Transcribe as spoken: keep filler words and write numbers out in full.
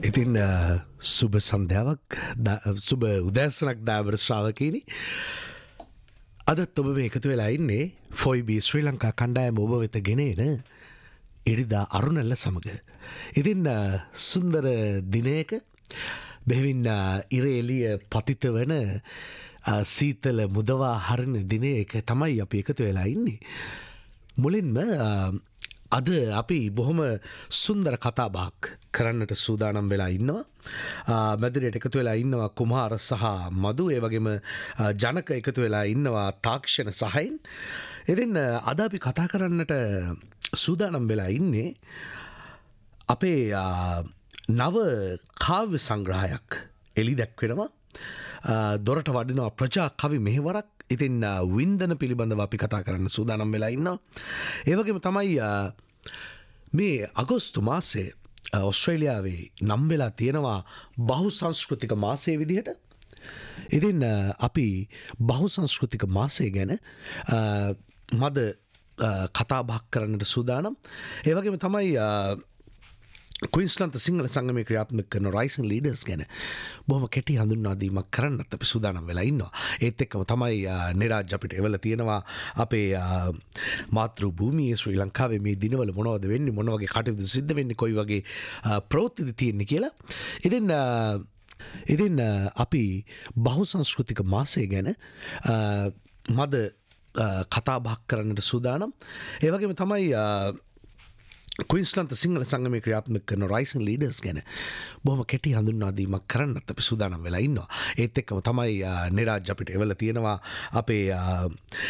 ඉතින් සුබ සන්ධ්‍යාවක් සුබ උදෑසනක් දාවර ශ්‍රාවකීනි අදත් ඔබ මේ එකතු වෙලා ඉන්නේ ෆොයිබී ශ්‍රී ලංකා කණ්ඩායම ඔබ වෙත ගෙනේන ඉරිදා අරුණැල්ල සමග. ඉතින් සුන්දර දිනයක බෙහෙවින් ඉර එළිය පතිත වන සීතල මුදවා හරින දිනයක තමයි අපි එකතු වෙලා ඉන්නේ. මුලින්ම අද අපි බොහොම සුන්දර කතාබහක් කරන්නට සූදානම් වෙලා ඉන්නවා. මැදිරියට එකතු වෙලා ඉන්නවා කුමාර සහ මදු, ඒ වගේම ජනක එකතු වෙලා ඉන්නවා තාක්ෂණ සහයෙන්. ඉතින් අද අපි කතා කරන්නට සූදානම් වෙලා ඉන්නේ අපේ නව කාව්‍ය සංග්‍රහයක් එළි දැක්වෙනවා. දොරට වඩිනවා ප්‍රජා කවි මෙහෙවරක්. ඉතින් වින්දන පිළිබඳව අපි කතා කරන්න සූදානම් වෙලා ඉන්නවා. ඒ වගේම තමයි මේ අගෝස්තු මාසයේ ඔස්ට්‍රේලියාවේ නම් වෙලා තියෙනවා බහු සංස්කෘතික මාසය විදිහට. ඉතින් අපි බහු සංස්කෘතික මාසය ගැන මද කතා බහක් කරන්නට සූදානම්. ඒ වගේම තමයි ක්වීන්ස්ලන්ත සිංහල සංගමයේ ක්‍රියාත්මක කරන රයිසින් ලීඩර්ස් ගැන බොහොම කෙටි හඳුන්වාදීමක් කරන්නත් අපි සූදානම් වෙලා ඉන්නවා. ඒත් එක්කම තමයි නිරාජ් අපිට එවල තියෙනවා අපේ මාතෘ භූමියේ ශ්‍රී ලංකාවේ මේ දිනවල මොනවද වෙන්නේ, මොන වගේ කටයුතු සිද්ධ වෙන්නේ, කොයි වගේ ප්‍රවෘත්තිද තියෙන්නේ කියලා. ඉතින් ඉතින් අපි බහු සංස්කෘතික මාසය ගැන මද කතා බහක් කරන්නට සූදානම්. ඒ වගේම තමයි ක්වීන්ස්ලන්ත සිංහල සංගමයේ ක්‍රියාත්මක කරන රයිසින් ලීඩර්ස් ගැන බොහොම කෙටි හඳුන්වාදීමක් කරන්නත් අපි සූදානම් වෙලා ඉන්නවා. ඒත් එක්කම තමයි නිරාජ් අපිට එවල තියෙනවා අපේ